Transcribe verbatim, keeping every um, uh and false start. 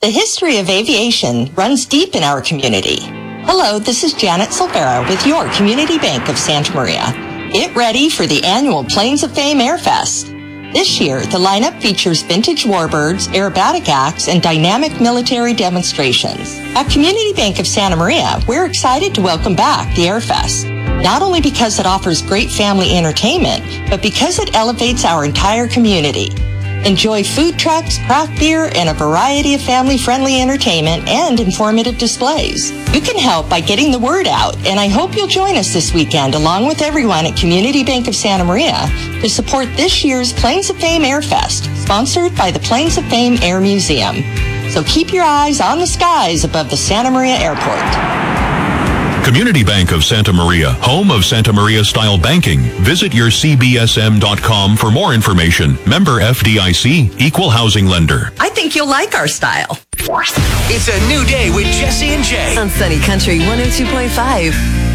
The history of aviation runs deep in our community. Hello, this is Janet Silvera with your Community Bank of Santa Maria. Get ready for the annual Planes of Fame Airfest. This year, the lineup features vintage warbirds, aerobatic acts, and dynamic military demonstrations. At Community Bank of Santa Maria, we're excited to welcome back the Airfest. Not only because it offers great family entertainment, but because it elevates our entire community. Enjoy food trucks, craft beer, and a variety of family-friendly entertainment and informative displays. You can help by getting the word out, and I hope you'll join us this weekend along with everyone at Community Bank of Santa Maria to support this year's Planes of Fame Airfest, sponsored by the Planes of Fame Air Museum. So keep your eyes on the skies above the Santa Maria Airport. Community Bank of Santa Maria, home of Santa Maria-style banking. Visit your C B S M dot com for more information. Member F D I C, Equal Housing Lender. I think you'll like our style. It's a new day with Jesse and Jay on Sunny Country one oh two point five.